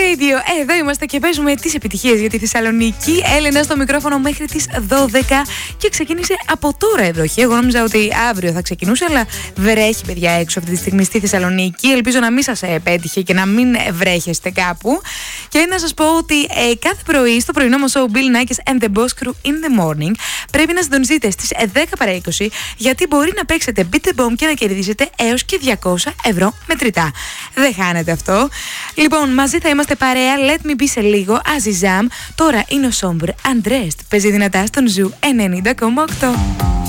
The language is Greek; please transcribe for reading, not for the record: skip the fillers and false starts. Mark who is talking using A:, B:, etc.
A: Radio. Εδώ είμαστε και παίζουμε τις επιτυχίες για τη Θεσσαλονίκη. Έλενα στο μικρόφωνο μέχρι τις 12 και ξεκίνησε από τώρα η βροχή. Εγώ νόμιζα ότι αύριο θα ξεκινούσε, αλλά βρέχει, παιδιά, έξω αυτή τη στιγμή στη Θεσσαλονίκη. Ελπίζω να μην σας πέτυχε και να μην βρέχεστε κάπου. Και να σας πω ότι κάθε πρωί στο πρωινό μας show Bill Nackis and the Boss Crew in the morning πρέπει να συντονιστείτε στις 10 παρά 20, γιατί μπορεί να παίξετε Beat the Bomb και να κερδίσετε έως και 200 ευρώ μετρητά. Δεν χάνετε αυτό. Λοιπόν, μαζί θα είμαστε παρέα. Let me be σε λίγο. Azizam. Τώρα είναι ο Sombre Undressed. Παίζει δυνατά στον Ζου 90,8.